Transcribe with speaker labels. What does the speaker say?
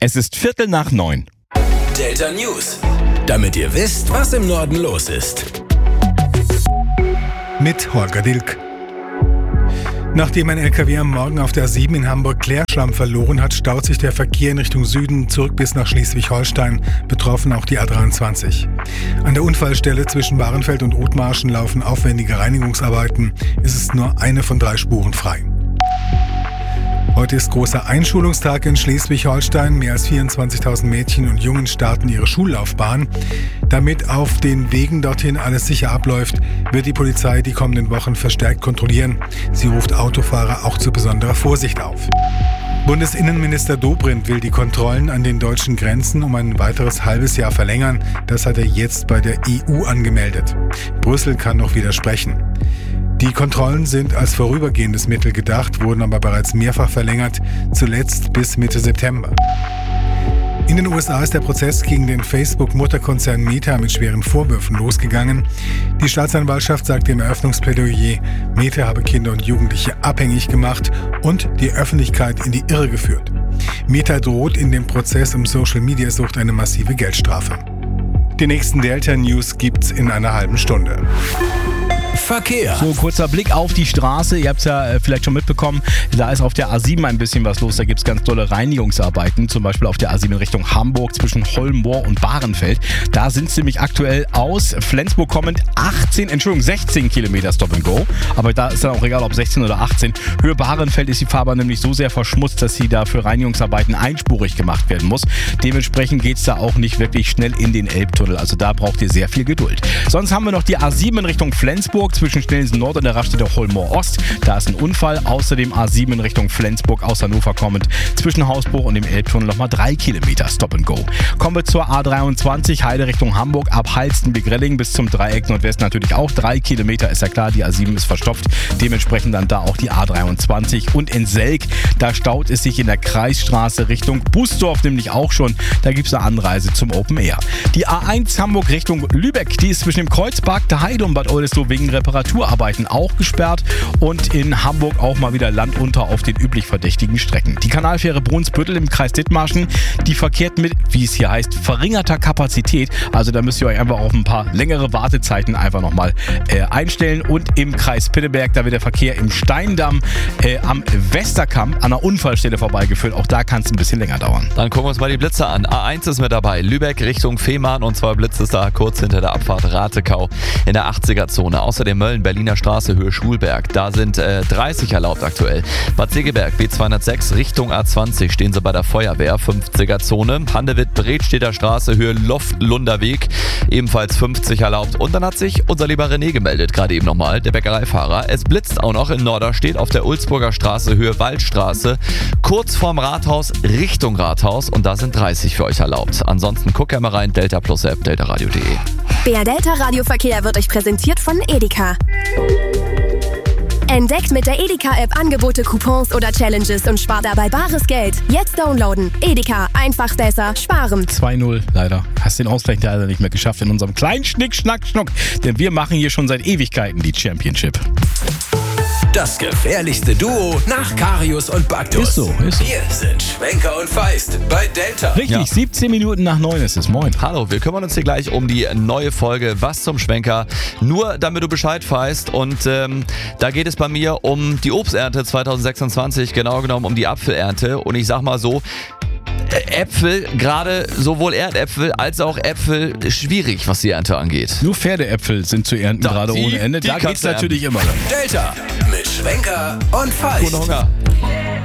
Speaker 1: Es ist 8:45.
Speaker 2: Delta News. Damit ihr wisst, was im Norden los ist.
Speaker 3: Mit Holger Dilk. Nachdem ein LKW am Morgen auf der A7 in Hamburg Klärschlamm verloren hat, staut sich der Verkehr in Richtung Süden zurück bis nach Schleswig-Holstein, betroffen auch die A23. An der Unfallstelle zwischen Bahrenfeld und Othmarschen laufen aufwendige Reinigungsarbeiten. Es ist nur eine von 3 Spuren frei. Heute ist großer Einschulungstag in Schleswig-Holstein. Mehr als 24.000 Mädchen und Jungen starten ihre Schullaufbahn. Damit auf den Wegen dorthin alles sicher abläuft, wird die Polizei die kommenden Wochen verstärkt kontrollieren. Sie ruft Autofahrer auch zu besonderer Vorsicht auf. Bundesinnenminister Dobrindt will die Kontrollen an den deutschen Grenzen um ein weiteres halbes Jahr verlängern. Das hat er jetzt bei der EU angemeldet. Brüssel kann noch widersprechen. Die Kontrollen sind als vorübergehendes Mittel gedacht, wurden aber bereits mehrfach verlängert, zuletzt bis Mitte September. In den USA ist der Prozess gegen den Facebook-Mutterkonzern Meta mit schweren Vorwürfen losgegangen. Die Staatsanwaltschaft sagte im Eröffnungsplädoyer, Meta habe Kinder und Jugendliche abhängig gemacht und die Öffentlichkeit in die Irre geführt. Meta droht in dem Prozess um Social-Media-Sucht eine massive Geldstrafe. Die nächsten Delta-News gibt's in einer halben Stunde.
Speaker 2: Verkehr.
Speaker 1: So, kurzer Blick auf die Straße. Ihr habt es ja vielleicht schon mitbekommen, da ist auf der A7 ein bisschen was los. Da gibt es ganz tolle Reinigungsarbeiten, zum Beispiel auf der A7 in Richtung Hamburg zwischen Hollenmoor und Bahrenfeld. Da sind es nämlich aktuell aus Flensburg kommend 16 Kilometer Stop and Go. Aber da ist dann auch egal, ob 16 oder 18. Höhe Bahrenfeld ist die Fahrbahn nämlich so sehr verschmutzt, dass sie da für Reinigungsarbeiten einspurig gemacht werden muss. Dementsprechend geht es da auch nicht wirklich schnell in den Elbtunnel. Also da braucht ihr sehr viel Geduld. Sonst haben wir noch die A7 in Richtung Flensburg zwischen Schnelsen Nord und der Raststätte Hollenmoor Ost. Da ist ein Unfall. Außerdem A7 in Richtung Flensburg aus Hannover kommend zwischen Hausbruch und dem Elbtunnel nochmal 3 Kilometer Stop and Go. Kommen wir zur A23 Heide Richtung Hamburg ab Halstenbek-Relling bis zum Dreieck Nordwest natürlich auch 3 Kilometer. Ist ja klar, die A7 ist verstopft. Dementsprechend dann da auch die A23. Und in Selk, da staut es sich in der Kreisstraße Richtung Bußdorf nämlich auch schon. Da gibt es eine Anreise zum Open Air. Die A1 Hamburg Richtung Lübeck, die ist zwischen dem Kreuzpark der Heide und Bad Oldesloe wegen Reparaturarbeiten auch gesperrt und in Hamburg auch mal wieder landunter auf den üblich verdächtigen Strecken. Die Kanalfähre Brunsbüttel im Kreis Dithmarschen, die verkehrt mit, wie es hier heißt, verringerter Kapazität. Also da müsst ihr euch einfach auf ein paar längere Wartezeiten einfach nochmal einstellen. Und im Kreis Pitteberg, da wird der Verkehr im Steindamm am Westerkamp an der Unfallstelle vorbeigeführt. Auch da kann es ein bisschen länger dauern.
Speaker 4: Dann gucken wir uns mal die Blitze an. A1 ist mit dabei. Lübeck Richtung Fehmarn und zwar blitzt es da kurz hinter der Abfahrt Ratekau in der 80er-Zone. Außerdem Mölln, Berliner Straße, Höhe Schulberg. Da sind 30 erlaubt aktuell. Bad Segeberg, B206, Richtung A20 stehen sie bei der Feuerwehr, 50er-Zone. Handewitt-Bredstedter Straße, Höhe Lunder Weg, ebenfalls 50 erlaubt. Und dann hat sich unser lieber René gemeldet, gerade eben nochmal, der Bäckereifahrer. Es blitzt auch noch in Norderstedt auf der Ulzburger Straße, Höhe Waldstraße, kurz vorm Rathaus, Richtung Rathaus. Und da sind 30 für euch erlaubt. Ansonsten guckt gerne mal rein, Delta Plus App, deltaradio.de.
Speaker 5: Der Delta Radioverkehr wird euch präsentiert von Edeka. Entdeckt mit der Edeka-App Angebote, Coupons oder Challenges und spart dabei bares Geld. Jetzt downloaden. Edeka, einfach besser sparen.
Speaker 1: 2-0 leider. Hast den Ausgleich leider nicht mehr geschafft in unserem kleinen Schnick-Schnack-Schnuck. Denn wir machen hier schon seit Ewigkeiten die Championship.
Speaker 2: Das gefährlichste Duo nach Karius und Baktus.
Speaker 1: Ist so.
Speaker 2: Wir sind Schwenker und Feist bei Delta.
Speaker 1: Richtig, ja. 17 Minuten nach 9 ist es. Moin.
Speaker 4: Hallo, wir kümmern uns hier gleich um die neue Folge Was zum Schwenker. Nur damit du Bescheid weißt. Und da geht es bei mir um die Obsternte 2026, genau genommen um die Apfelernte. Und ich sag mal so, Äpfel, gerade sowohl Erdäpfel als auch Äpfel, schwierig, was die Ernte angeht.
Speaker 1: Nur Pferdeäpfel sind zu ernten, gerade ohne Ende. Da geht's natürlich immer.
Speaker 2: Delta mit Schwenker und Feist.
Speaker 4: Guten Hunger.